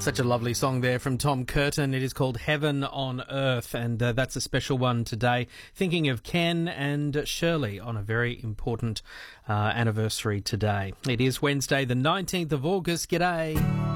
Such a lovely song there from Tom Curtin. It is called Heaven on Earth, and that's a special one today. Thinking of Ken and Shirley on a very important anniversary today. It is Wednesday, the 19th of August. G'day.